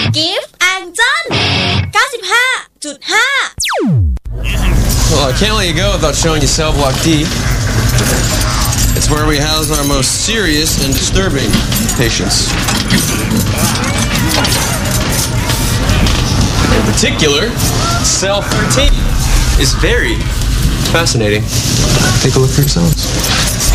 Gift and John 95.5 Well, I can't let you go without showing you Cell Block D. It's where we house our most serious and disturbing patients. In particular, Cell 13 is very fascinating. Take a look for yourselves.